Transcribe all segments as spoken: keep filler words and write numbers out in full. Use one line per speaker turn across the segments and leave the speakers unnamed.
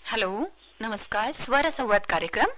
Hello, नमस्कार. स्वर संवाद कार्यक्रम.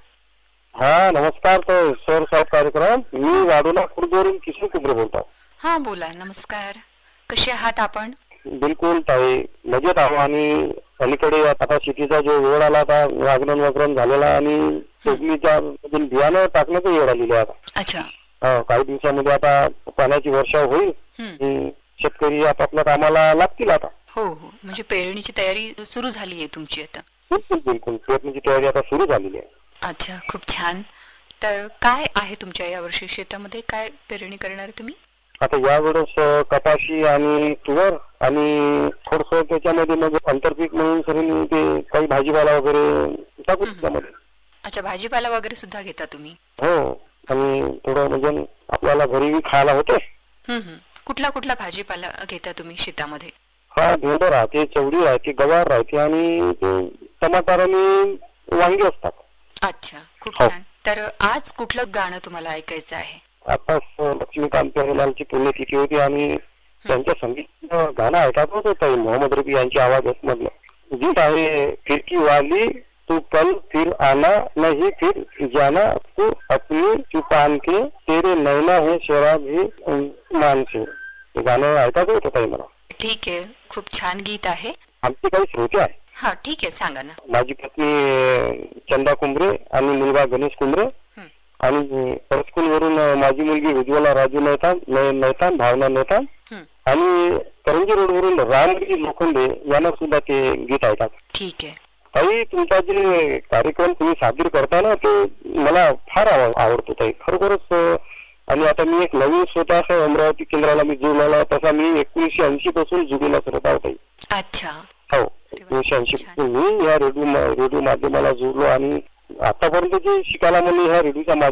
हा नमस्कार. तो सर साहेब कार्यक्रम. मी वाडोला खुर्दवरून किशोर कुंबरे बोलतो.
हा बोला. नमस्कार. कसे आहात आपण?
बिलकुल ताई मजेत आहो. आणि अलीकडे आता शेतीचा जो वेळ आला आता लागण वगैरे झालेला आणि पेरणीच्या मधून बियाणं टाकण्याचा वेळ आलेला आहे आता.
अच्छा.
हा, काही दिवसामध्ये आता पाण्याची वर्षा होईल.
हम्म.
शेतकरी आपापल्या कामाला लागतील आता.
हो हो, म्हणजे पेरणीची तयारी सुरू झाली आहे तुमची आता.
बिलकुल बिलकुल पेरणीची तयारी आता सुरू झालेली आहे.
अच्छा, खूप छान. तर काय आहे तुमच्या यावर्षी शेतामध्ये, काय पेरणी करणार आहे तुम्ही?
आता यावेळेस अ, कपाशी आणि तुवर आणि थोडस त्याच्यामध्ये मग आंतरपीक म्हणून सगळी ते काही भाजीपाला वगैरे टाकू
हम्म.
त्यामध्ये.
अच्छा, भाजीपाला वगैरे सुद्धा घेता तुम्ही?
हो, आणि थोडं म्हणजे आपल्याला घरी खायला होते.
हम्म हम्म. कुठला कुठला भाजीपाला घेता तुम्ही शेतामध्ये?
हा, भेंड राहते, चवडी राहते, गवार राहते आणि ते टमाटर आणि वांगी असतात.
अच्छा, खूप
हो.
छान. तर आज कुठलं गाणं तुम्हाला ऐकायचं आहे?
आताच लक्ष्मीकांत प्यारेलालची पुण्यतिथी होती आणि त्यांच्या संगीत गाणं ऐकत होतं ताई. मोहम्मद रफी यांची आवाज मधलं गीत आहे. खिड़की वाली तू कल फिर आना नहीं फिर जाना तू अपनी चुपान के तेरे नैना है शराब ही मान से. हे गाणं ऐकत होतं ताई मला.
ठीक आहे, खूप छान गीत आहे.
आमचे काही श्रोते आहे.
हा, ठीक आहे, सांगा ना.
माझी पत्नी अ, चंदा कुंबरे आणि मुलगा गणेश कुंबरे
हं.
आणि परस्कूल वरून अ, माझी मुलगी उज्ज्वला राजू नेतान नय- नेतान भावना नेतान
हं.
आणि करंजी रोड वरून रामगिरी लोखंडे यांना सुद्धा ते गीत ऐकतात.
ठीक आहे.
ताई, तुमचा जे कार्यक्रम तुम्ही सादर करता ना ते मला फार आव- आवडतो ताई, खरोखरच. अ, आणि आता मी एक नवीन स्वतः असं अमरावती केंद्राला मी जोडलेला, तसा मी एकोणीसशे ऐंशी पासून जुडलेला करत आहोत ताई.
अच्छा.
हो, एकोणीसशे ऐंशी पासून मी या रेडिओ रेडिओ माध्यमाला जोडलो आणि आतापर्यंत जे शिकायला म्हणजे ह्या रेडिओच्या